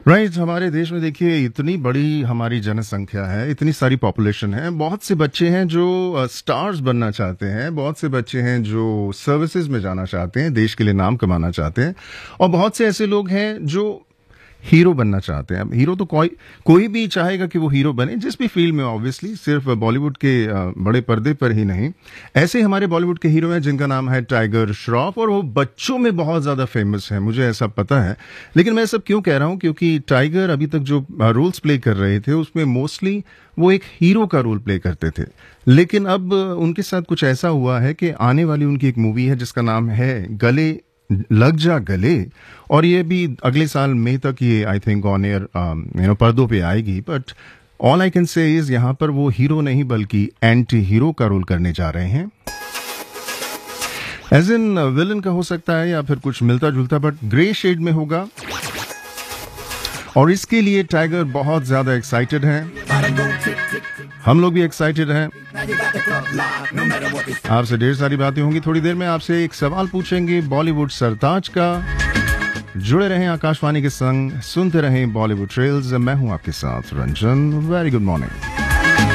Right हमारे देश में देखिए इतनी बड़ी हमारी जनसंख्या है, इतनी सारी पॉपुलेशन है। बहुत से बच्चे हैं जो स्टार्स बनना चाहते हैं, बहुत से बच्चे हैं जो सर्विसेज में जाना चाहते हैं, देश के लिए नाम कमाना चाहते हैं, और बहुत से ऐसे लोग हैं जो हीरो बनना चाहते हैं। अब हीरो तो कोई भी चाहेगा कि वो हीरो बने, जिस भी फील्ड में, ऑब्वियसली सिर्फ बॉलीवुड के बड़े पर्दे पर ही नहीं। ऐसे हमारे बॉलीवुड के हीरो हैं जिनका नाम है टाइगर श्रॉफ, और वो बच्चों में बहुत ज्यादा फेमस है, मुझे ऐसा पता है। लेकिन मैं सब क्यों कह रहा हूं, क्योंकि टाइगर अभी तक जो रोल्स प्ले कर रहे थे उसमें मोस्टली वो एक हीरो का रोल प्ले करते थे। लेकिन अब उनके साथ कुछ ऐसा हुआ है कि आने वाली उनकी एक मूवी है जिसका नाम है गले लग जा गले, और ये भी अगले साल मई तक ये आई थिंक ऑन एयर पर्दों पे आएगी। But all I can say is यहाँ पर वो हीरो नहीं बल्कि एंटी हीरो का रोल करने जा रहे हैं। एज इन विलन का हो सकता है या फिर कुछ मिलता जुलता, बट ग्रे शेड में होगा। और इसके लिए टाइगर बहुत ज्यादा एक्साइटेड हैं, हम लोग भी एक्साइटेड हैं। आपसे ढेर सारी बातें होंगी। थोड़ी देर में आपसे एक सवाल पूछेंगे बॉलीवुड सरताज का। जुड़े रहें आकाशवाणी के संग, सुनते रहें बॉलीवुड ट्रेल्स। मैं हूं आपके साथ रंजन। Very good morning.